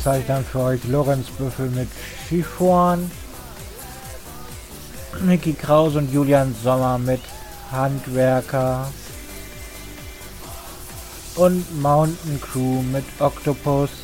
zeige ich dann für euch Lorenz Büffel mit Chiffon, Mickey Krause und Julian Sommer mit Handwerker und Mountain Crew mit Octopus.